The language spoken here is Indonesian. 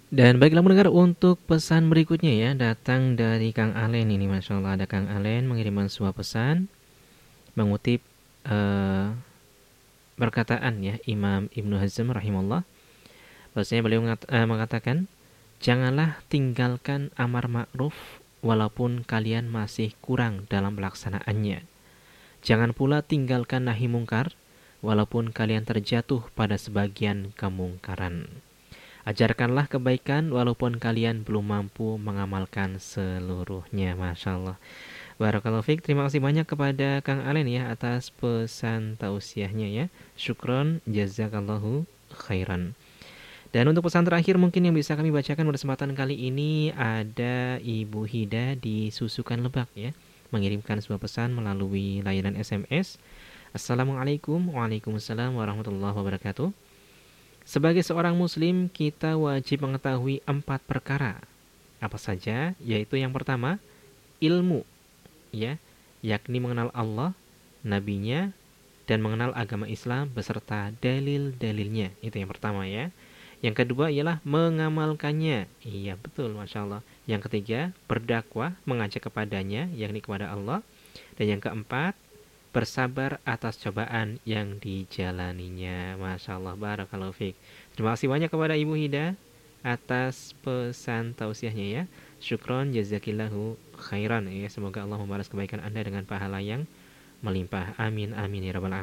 Dan baiklah mendengar, untuk pesan berikutnya ya, datang dari Kang Alen ini. Masya Allah, ada Kang Alen mengirimkan sebuah pesan, mengutip eh, perkataan ya Imam Ibnu Hazm rahimahullah. Bahwasanya beliau mengatakan, janganlah tinggalkan amar ma'ruf walaupun kalian masih kurang dalam pelaksanaannya. Jangan pula tinggalkan nahi mungkar walaupun kalian terjatuh pada sebagian kemungkaran. Ajarkanlah kebaikan walaupun kalian belum mampu mengamalkan seluruhnya. Masya Allah. Barakallahu fiik. Terima kasih banyak kepada Kang Alen ya atas pesan tausiahnya ya. Syukron jazakallahu khairan. Dan untuk pesan terakhir mungkin yang bisa kami bacakan pada kesempatan kali ini, ada Ibu Hida di Susukan Lebak ya, mengirimkan sebuah pesan melalui layanan SMS. Assalamualaikum. Waalaikumsalam warahmatullahi wabarakatuh. Sebagai seorang muslim, kita wajib mengetahui 4 perkara. Apa saja? Yaitu yang pertama, ilmu, ya, yakni mengenal Allah, nabinya, dan mengenal agama Islam beserta dalil-dalilnya. Itu yang pertama ya. Yang kedua ialah mengamalkannya. Iya betul, Masya Allah. Yang ketiga, berdakwah, mengajak kepadanya, yakni kepada Allah. Dan yang keempat, bersabar atas cobaan yang dijalaninya. Masya Allah, barakallahu fiik. Terima kasih banyak kepada Ibu Hida atas pesan tausiahnya ya. Syukron jazakillahu khairan ya. Semoga Allah membalas kebaikan Anda dengan pahala yang melimpah. Amin amin ya rabbal alamin.